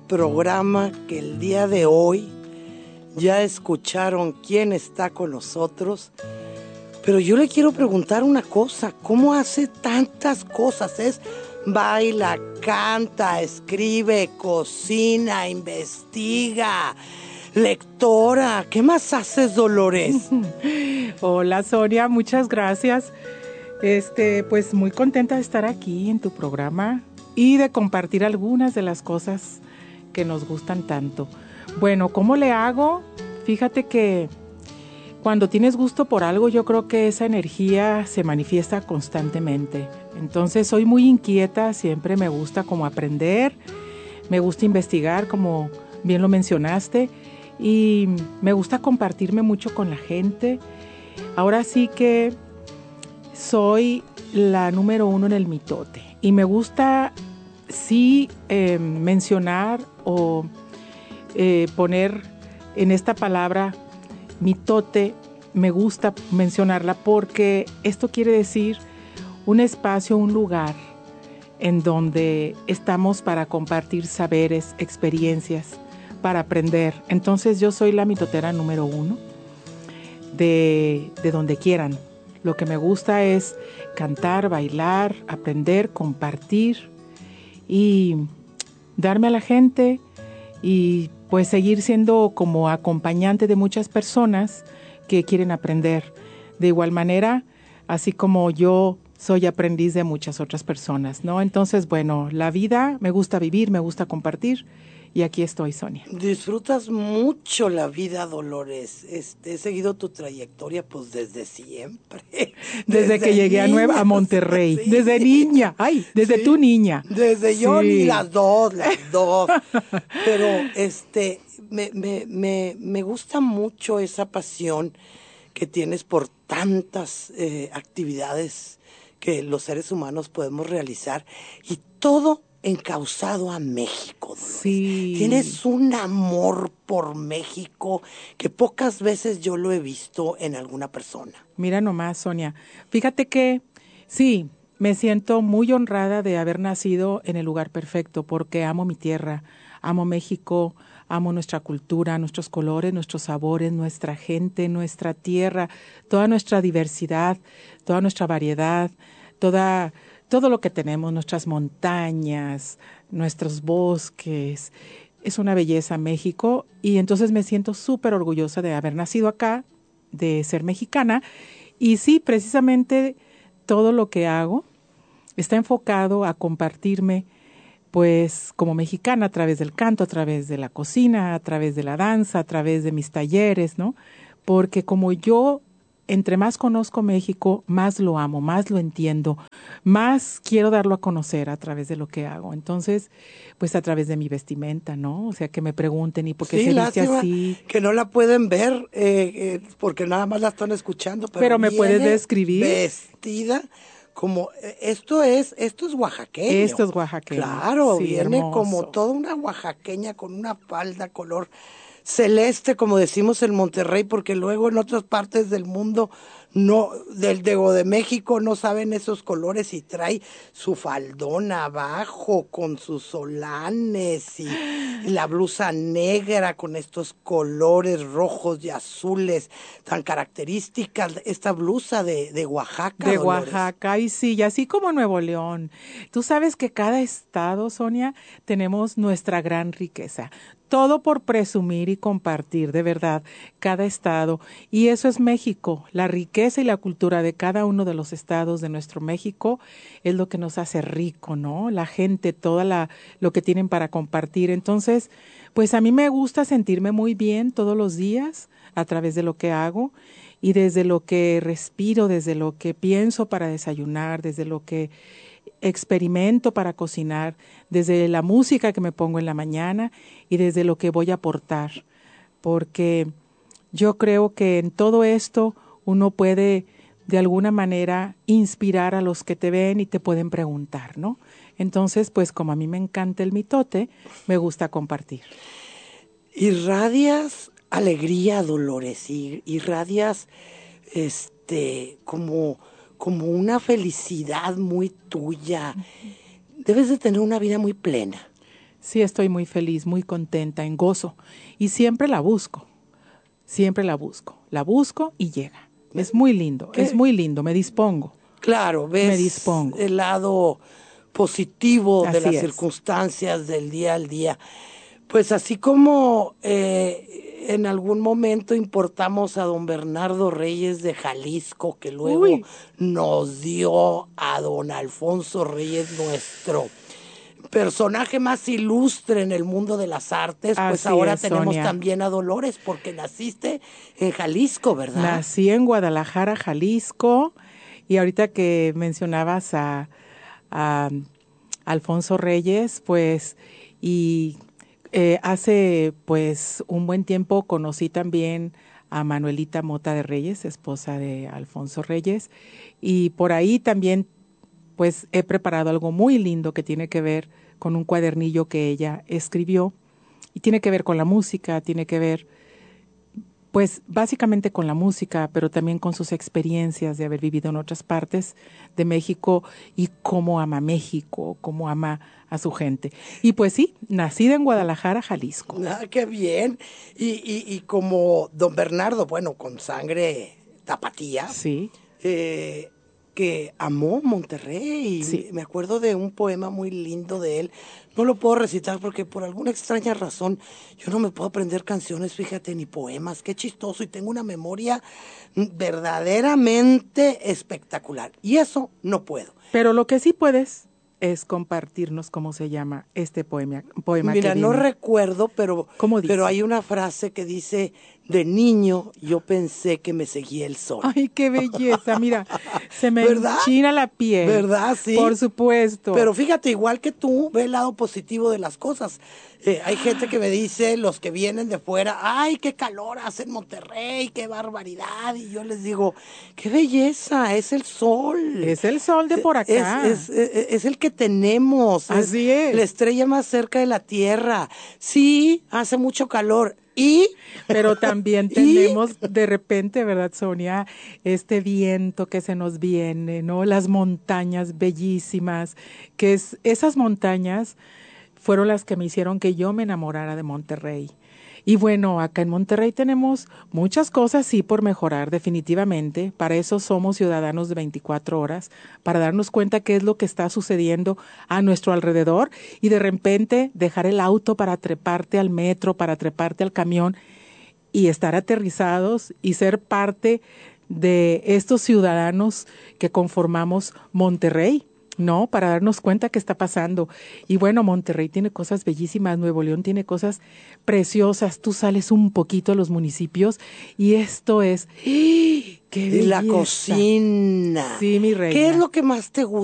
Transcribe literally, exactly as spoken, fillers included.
programa que el día de hoy ya escucharon quién está con nosotros. Pero yo le quiero preguntar una cosa, ¿cómo hace tantas cosas? Es baila, canta, escribe, cocina, investiga, lectora. ¿Qué más haces, Dolores? Hola, Sonia, muchas gracias. Este, pues muy contenta de estar aquí en tu programa y de compartir algunas de las cosas que nos gustan tanto. Bueno, ¿cómo le hago? Fíjate que cuando tienes gusto por algo, yo creo que esa energía se manifiesta constantemente. Entonces soy muy inquieta, siempre me gusta como aprender, me gusta investigar, como bien lo mencionaste, y me gusta compartirme mucho con la gente. Ahora sí que soy la número uno en el mitote y me gusta sí eh, mencionar o eh, poner en esta palabra mitote, me gusta mencionarla porque esto quiere decir un espacio, un lugar en donde estamos para compartir saberes, experiencias, para aprender. Entonces yo soy la mitotera número uno de, de donde quieran. Lo que me gusta es cantar, bailar, aprender, compartir y darme a la gente y pues seguir siendo como acompañante de muchas personas que quieren aprender. De igual manera, así como yo soy aprendiz de muchas otras personas, ¿no? Entonces, bueno, la vida, me gusta vivir, me gusta compartir. Y aquí estoy, Sonia. Disfrutas mucho la vida, Dolores. Este, he seguido tu trayectoria pues desde siempre. Desde, desde que llegué a, Nueva, a Monterrey. Sí. Desde niña. Ay, desde sí. tu niña. Desde sí. yo ni las dos, las dos. Pero este, me, me, me, me gusta mucho esa pasión que tienes por tantas eh, actividades que los seres humanos podemos realizar. Y todo encauzado a México, Dolores. Sí. Tienes un amor por México que pocas veces yo lo he visto en alguna persona. Mira nomás, Sonia. Fíjate que sí, me siento muy honrada de haber nacido en el lugar perfecto porque amo mi tierra, amo México, amo nuestra cultura, nuestros colores, nuestros sabores, nuestra gente, nuestra tierra, toda nuestra diversidad, toda nuestra variedad, toda... todo lo que tenemos, nuestras montañas, nuestros bosques, es una belleza México y entonces me siento súper orgullosa de haber nacido acá, de ser mexicana y sí, precisamente todo lo que hago está enfocado a compartirme pues como mexicana a través del canto, a través de la cocina, a través de la danza, a través de mis talleres, ¿no? Porque como yo entre más conozco México, más lo amo, más lo entiendo, más quiero darlo a conocer a través de lo que hago. Entonces, pues a través de mi vestimenta, ¿no? O sea, que me pregunten, ¿y por qué sí, se viste así? Que no la pueden ver, eh, eh, porque nada más la están escuchando. Pero, pero me puedes describir. Vestida como, esto es, esto es oaxaqueño. Esto es oaxaqueño. Claro, sí, viene hermoso. como toda una oaxaqueña con una falda color celeste, como decimos en Monterrey, porque luego en otras partes del mundo, no, del de, de México, no saben esos colores y trae su faldón abajo con sus solanes y, y la blusa negra con estos colores rojos y azules tan características, esta blusa de, de Oaxaca. De Dolores. Oaxaca, y sí, y así como Nuevo León. Tú sabes que cada estado, Sonia, tenemos nuestra gran riqueza. Todo por presumir y compartir, de verdad, cada estado. Y eso es México. La riqueza y la cultura de cada uno de los estados de nuestro México es lo que nos hace rico, ¿no? La gente, toda la, lo que tienen para compartir. Entonces, pues a mí me gusta sentirme muy bien todos los días a través de lo que hago y desde lo que respiro, desde lo que pienso para desayunar, desde lo que experimento para cocinar, desde la música que me pongo en la mañana y desde lo que voy a aportar, porque yo creo que en todo esto uno puede de alguna manera inspirar a los que te ven y te pueden preguntar, ¿no? Entonces, pues como a mí me encanta el mitote, me gusta compartir. Irradias alegría, Dolores, y irradias este como como una felicidad muy tuya. Debes de tener una vida muy plena. Sí, estoy muy feliz, muy contenta, en gozo. Y siempre la busco, siempre la busco. La busco y llega. Es muy lindo, ¿Qué? es muy lindo, me dispongo. Claro, ves Me dispongo. el lado positivo de Así las es. circunstancias del día al día. Pues así como eh, en algún momento importamos a don Bernardo Reyes de Jalisco, que luego Uy. nos dio a don Alfonso Reyes, nuestro personaje más ilustre en el mundo de las artes, pues Así ahora es, tenemos Sonia. también a Dolores, porque naciste en Jalisco, ¿verdad? Nací en Guadalajara, Jalisco, y ahorita que mencionabas a, a Alfonso Reyes, pues, y eh, hace pues un buen tiempo conocí también a Manuelita Mota de Reyes, esposa de Alfonso Reyes, y por ahí también pues he preparado algo muy lindo que tiene que ver con un cuadernillo que ella escribió, y tiene que ver con la música, tiene que ver pues básicamente con la música, pero también con sus experiencias de haber vivido en otras partes de México y cómo ama México, cómo ama a su gente. Y pues sí, nacida en Guadalajara, Jalisco. Ah, qué bien. Y, y, y como don Bernardo, bueno, con sangre tapatía, Sí, eh, que amó Monterrey. sí. Me acuerdo de un poema muy lindo de él. No lo puedo recitar porque por alguna extraña razón yo no me puedo aprender canciones, fíjate, ni poemas. Qué chistoso. Y tengo una memoria verdaderamente espectacular. Y eso no puedo. Pero lo que sí puedes es compartirnos cómo se llama este poema, poema Mira, que no viene. recuerdo, pero, ¿Cómo dice? pero hay una frase que dice, de niño yo pensé que me seguía el sol. Ay, qué belleza, mira, se me ¿Verdad? enchina la piel. ¿Verdad? Sí. Por supuesto. Pero fíjate, igual que tú, ve el lado positivo de las cosas. Eh, hay gente que me dice, los que vienen de fuera, ay, qué calor hace en Monterrey, qué barbaridad. Y yo les digo, qué belleza, es el sol. Es el sol de por acá. Es, es, es, es el que tenemos. Así es. La estrella más cerca de la Tierra. Sí, hace mucho calor. Y pero también tenemos ¿Y? de repente, ¿verdad, Sonia? Este viento que se nos viene, ¿no? Las montañas bellísimas, que es, esas montañas fueron las que me hicieron que yo me enamorara de Monterrey. Y bueno, acá en Monterrey tenemos muchas cosas sí por mejorar definitivamente. Para eso somos ciudadanos de veinticuatro horas, para darnos cuenta qué es lo que está sucediendo a nuestro alrededor y de repente dejar el auto para treparte al metro, para treparte al camión y estar aterrizados y ser parte de estos ciudadanos que conformamos Monterrey, ¿no? Para darnos cuenta qué está pasando. Y bueno, Monterrey tiene cosas bellísimas, Nuevo León tiene cosas preciosas. Tú sales un poquito a los municipios y esto es... ¡qué belleza! Y la cocina. Sí, mi reina. ¿Qué es lo que más te gusta?